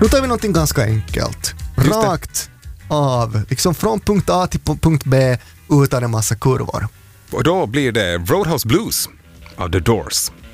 Nu tar vi någonting ganska enkelt. Rakt av, liksom från punkt A till punkt B utan en massa kurvor. Och då blir det Roadhouse Blues av The Doors.